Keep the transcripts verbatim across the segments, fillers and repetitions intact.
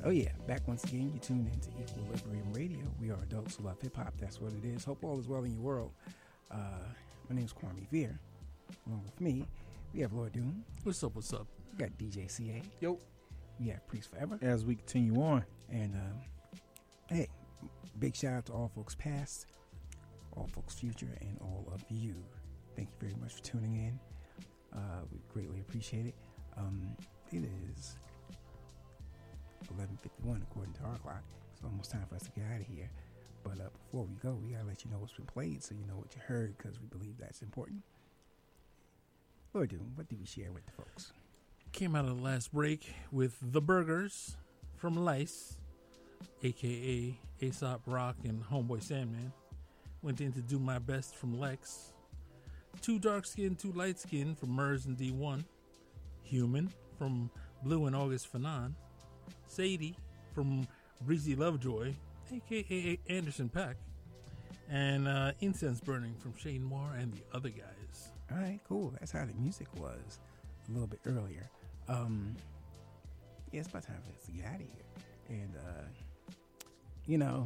Oh yeah, back once again. You tuned into Equilibrium Radio. We are adults who love hip hop. That's what it is. Hope all is well in your world. Uh, my name is Kwame Veer. Along with me, we have Lord Doom. What's up? What's up? We got D J C A. Yo. We have Priest Forever. As we continue on, and uh, hey, big shout out to all folks past, all folks future, and all of you. Thank you very much for tuning in. Uh, we greatly appreciate it. Um, it is eleven fifty-one according to our clock. It's almost time for us to get out of here. But uh, before we go, we gotta let you know what's been played, so you know what you heard, because we believe that's important. Lord Doom, what did we share with the folks? Came out of the last break with The Burgers from Lice, a k a. Aesop Rock and Homeboy Sandman. Went in to Do My Best from Lex. Too Dark Skin, Too Light Skin from Murs and D one. Human from Blue and August Fanon. Sadie from Breezy Lovejoy, a k a. Anderson .Paak. And uh, Incense Burning from Shane Moore and the other guys. All right, cool. That's how the music was a little bit earlier. Um, yeah, it's about time for us to get out of here. And, uh, you know,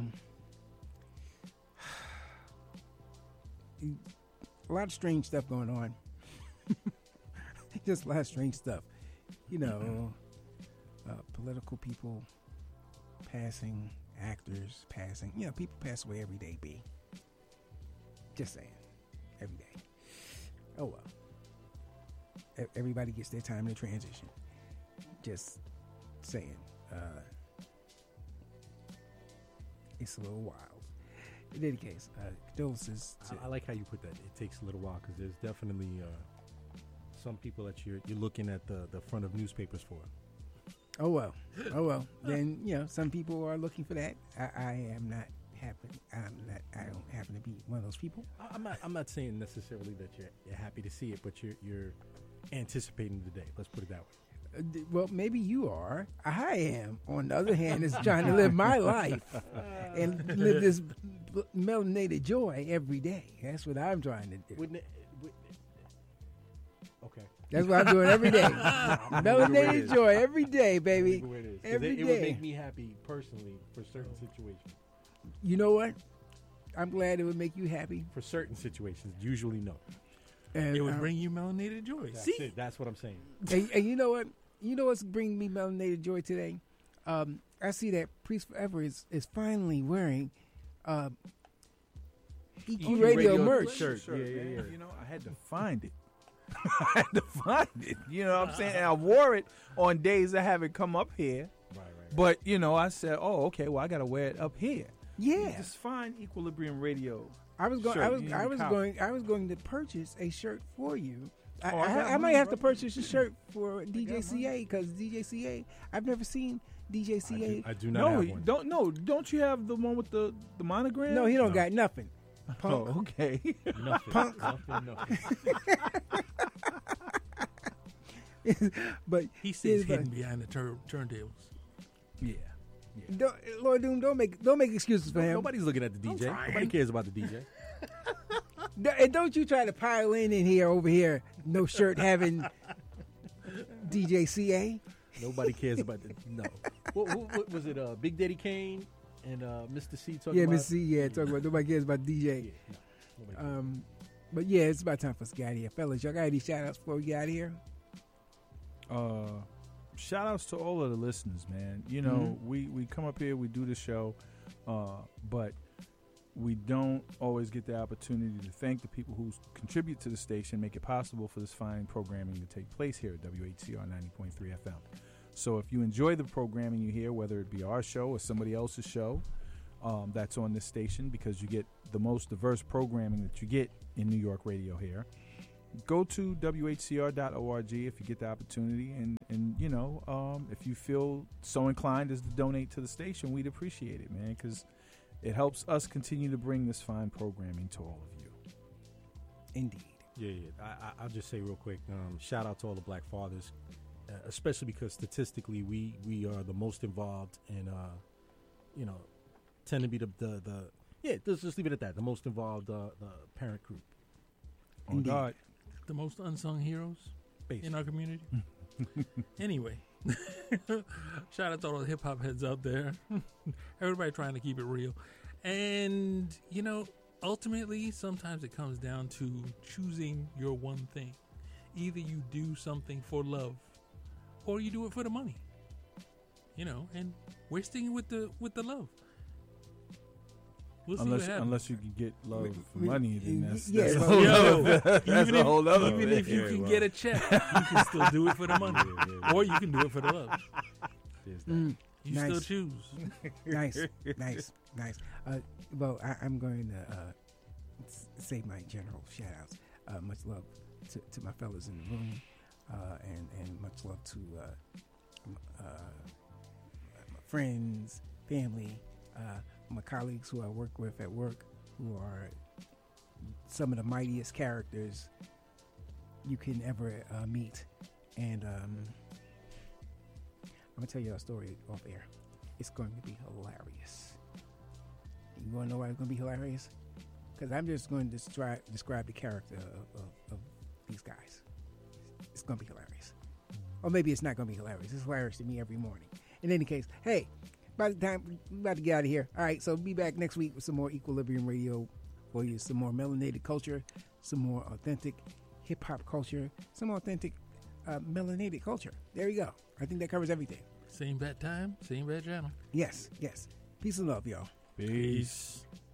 a lot of strange stuff going on. Just a lot of strange stuff. You know, uh, political people passing, actors passing. You know, people pass away every day, B. Just saying. Every day. Oh, well. Everybody gets their time to transition. Just saying. Uh, it's a little wild. In any case, uh, condolences. To I, I like how you put that. It takes a little while because there's definitely uh, some people that you're you're looking at the, the front of newspapers for. Oh well. Oh well. Then you know some people are looking for that. I, I am not happen. I'm not. I don't happen to be one of those people. I'm not. I'm not saying necessarily that you're, you're happy to see it, but you're you're anticipating the day. Let's put it that way. Uh, well, maybe you are. I am. On the other hand, is trying to live my life and live this melanated joy every day. That's what I'm trying to do. Wouldn't it, wouldn't it, okay. That's what I'm doing every day. Melanated joy every day, baby. Every it, day. It would make me happy personally for certain situations. You know what? I'm glad it would make you happy. For certain situations, usually no. And it would um, bring you melanated joy. That's See, it. That's what I'm saying. And, and you know what? You know what's bringing me melanated joy today? Um, I see that Priest Forever is, is finally wearing uh, E Q Radio, Radio merch. Shirt. Shirt. Yeah, yeah, yeah. You know, I had to find it. I had to find it. You know what I'm saying? And I wore it on days I haven't come up here. Right, right, right. But, you know, I said, oh, okay, well, I got to wear it up here. Yeah. Just find Equilibrium Radio. I was going. Shirt. I was. You I was cop. going. I was going to purchase a shirt for you. I, Oh, I I, got I might mine, have to brother. purchase a shirt for D J C A because D J C A. I've never seen D J C A. I do, I do not No, have one. don't no, don't you have the one with the, the monogram? No, he don't No. got nothing. Oh, okay. Nothing. Punk. Nothing, nothing. But he stays here's hidden the- behind the tur- turntables. yeah. Don't, Lord Doom, don't make don't make excuses for him. Nobody's looking at the D J. trying. Nobody cares about the D J. D- And don't you try to pile in in here over here. No shirt having D J C A. Nobody cares about the no. What, what, what was it? Uh, Big Daddy Kane and uh, Mister C talking Yeah, about. Miss C. Yeah, talking about nobody cares about D J. Yeah, no, nobody cares. Um, but yeah, it's about time for us to get out of here, fellas. Y'all got any shout outs before we get out of here? Uh, shout outs to all of the listeners, man. You know, Mm-hmm. we, we come up here, we do the show, uh, but we don't always get the opportunity to thank the people who contribute to the station, make it possible for this fine programming to take place here at W H C R ninety point three F M. So if you enjoy the programming you hear, whether it be our show or somebody else's show, um, that's on this station, because you get the most diverse programming that you get in New York radio here. Go to W H C R dot org if you get the opportunity, and, and you know, um, if you feel so inclined as to donate to the station, we'd appreciate it, man, because it helps us continue to bring this fine programming to all of you. Indeed. Yeah, yeah. I, I, I'll just say real quick, um, shout out to all the black fathers, uh, especially because statistically we, we are the most involved in, uh, you know, tend to be the, the, the yeah, let's just leave it at that, the most involved uh, the parent group. On God. The most unsung heroes Basically. in our community. Anyway, Shout out to all the hip hop heads out there. Everybody trying to keep it real. And, you know, ultimately, sometimes it comes down to choosing your one thing. Either you do something for love or you do it for the money. You know, and we're sticking with the with the love. We'll see unless what happens. unless you can get love We- for we- money, then that's, yeah, that's a well, whole yo, other, that's even a if, whole other even if you Very can well. get a check, you can still do it for the money. Yeah, yeah, yeah. Or you can do it for the love. There's that. Mm, You Nice. still choose. nice, nice, nice. Uh, well, I, I'm going to uh, s- say my general shout outs. Uh, much love to, to my fellas in the room, uh, and, and much love to uh, m- uh, my friends, family, uh, my colleagues who I work with at work, who are some of the mightiest characters you can ever uh, meet. And um, I'm going to tell you a story off air. It's going to be hilarious. You want to know why it's going to be hilarious? Because I'm just going to describe, describe the character of, of, of these guys. It's going to be hilarious. Or maybe it's not going to be hilarious. It's hilarious to me every morning. In any case, hey, by the time we're about to get out of here. All right, so be back next week with some more Equilibrium Radio for you. Some more melanated culture, some more authentic hip-hop culture, some authentic uh, melanated culture. There you go. I think that covers everything. Same bad time, same bad channel. Yes, yes. Peace and love, y'all. Peace. Peace.